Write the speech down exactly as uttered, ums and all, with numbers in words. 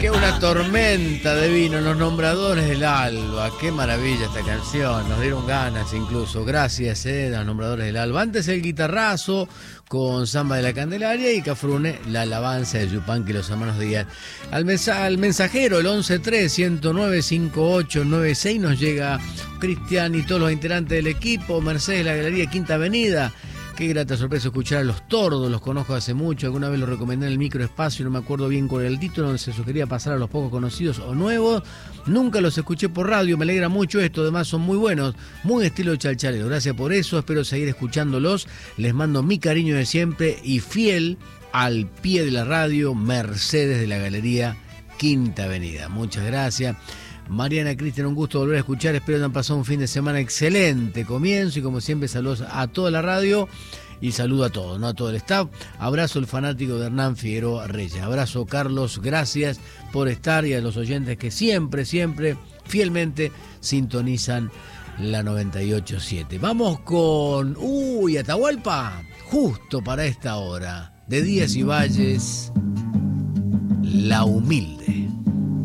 Que una tormenta de vino, los nombradores del alba. Qué maravilla esta canción, nos dieron ganas incluso. Gracias, eh, los nombradores del alba. Antes el guitarrazo con Samba de la Candelaria y Cafrune, la alabanza de Yupanqui y los hermanos Díaz. Al, mensa al mensajero, el once tres, ciento nueve, cincuenta y ocho noventa y seis, nos llega Cristian y todos los integrantes del equipo. Mercedes de la Galería Quinta Avenida. Qué grata sorpresa escuchar a Los Tordos, los conozco hace mucho, alguna vez los recomendé en el microespacio, no me acuerdo bien cuál era el título, donde se sugería pasar a los pocos conocidos o nuevos. Nunca los escuché por radio, me alegra mucho esto, además son muy buenos, muy estilo chalchalero. Gracias por eso, espero seguir escuchándolos. Les mando mi cariño de siempre y fiel al pie de la radio, Mercedes de la Galería Quinta Avenida. Muchas gracias. Mariana, Cristian, un gusto volver a escuchar. Espero que hayan pasado un fin de semana excelente comienzo y como siempre saludos a toda la radio y saludo a todos, no a todo el staff. Abrazo al fanático de Hernán Figueroa Reyes. Abrazo Carlos, gracias por estar y a los oyentes que siempre, siempre, fielmente sintonizan la noventa y ocho punto siete. Vamos con... Uy, Atahualpa, justo para esta hora. De Díaz y Valles, La Humilde.